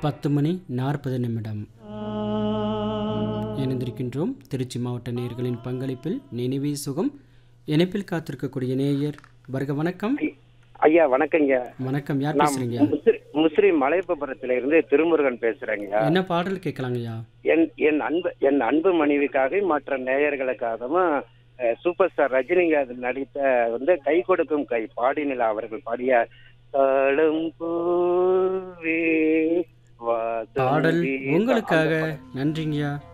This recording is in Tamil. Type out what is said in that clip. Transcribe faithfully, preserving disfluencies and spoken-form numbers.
பத்து மணி நாற்பது நிமிடம் இணைந்திருக்கின்றோம். திருச்சி மாவட்ட நேயர்களின் பங்களிப்பில் நினைவே சுகம். இணைப்பில் காத்திருக்கக்கூடிய நேயர் வருக. வணக்கம். ஐயா வணக்கங்க. வணக்கம். யார் நான் பேசுறீங்க? முஸ்ரி- முஸ்லிம் மலையப்பபுரத்துல இருந்து திருமுருகன் பேசுறேங்க. என்ன பாடல் கேட்கலாங்கய்யா? என் என் அன்பு என் அன்பு மனைவிக்காகவும் மற்ற நேயர்களுக்காகவும் அஹ், சூப்பர் ஸ்டார் ரஜினிகாந்த் நடித்த வந்து கை கொடுக்கும் கை பாடினிலா அவர்கள் பாடிய தாளம் பூவே வா பாடல் தம்பி, உங்களுக்காக. அந்த பாடல். நன்றிங்கய்யா.